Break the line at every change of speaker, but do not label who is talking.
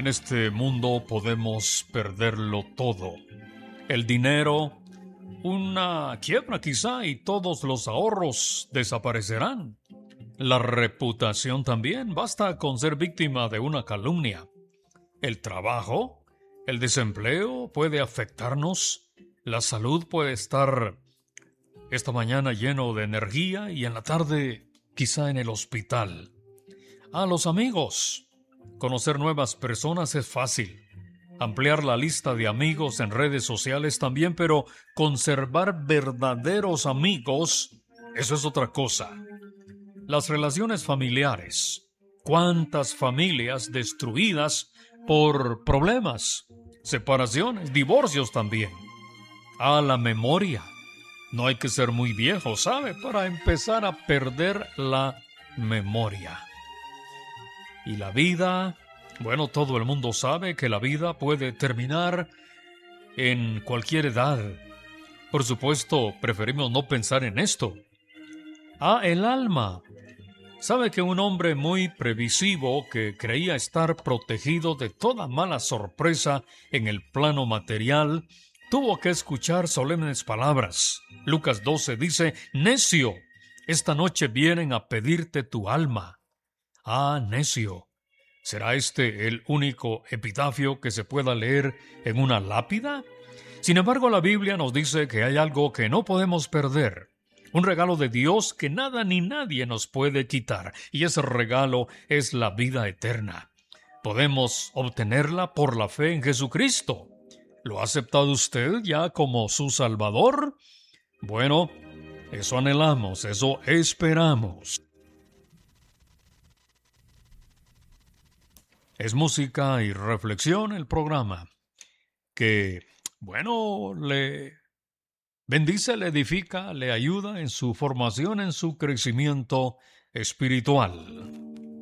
este mundo podemos perderlo todo. El dinero, una quiebra quizá, y todos los ahorros desaparecerán. La reputación también, basta con ser víctima de una calumnia. El trabajo, el desempleo puede afectarnos. La salud puede estar esta mañana lleno de energía y en la tarde quizá en el hospital. A los amigos. Conocer nuevas personas es fácil. Ampliar la lista de amigos en redes sociales también, pero conservar verdaderos amigos, eso es otra cosa. Las relaciones familiares. ¿Cuántas familias destruidas por problemas, separaciones, divorcios también? La memoria. No hay que ser muy viejo, ¿sabe?, para empezar a perder la memoria. Y la vida, bueno, todo el mundo sabe que la vida puede terminar en cualquier edad. Por supuesto, preferimos no pensar en esto. El alma. ¿Sabe que un hombre muy previsivo que creía estar protegido de toda mala sorpresa en el plano material tuvo que escuchar solemnes palabras? Lucas 12 dice: «Necio, esta noche vienen a pedirte tu alma». Necio. ¿Será este el único epitafio que se pueda leer en una lápida? Sin embargo, la Biblia nos dice que hay algo que no podemos perder. Un regalo de Dios que nada ni nadie nos puede quitar. Y ese regalo es la vida eterna. Podemos obtenerla por la fe en Jesucristo. ¿Lo ha aceptado usted ya como su Salvador? Bueno, eso anhelamos, eso esperamos. Es música y reflexión el programa que, bueno, le bendice, le edifica, le ayuda en su formación, en su crecimiento espiritual.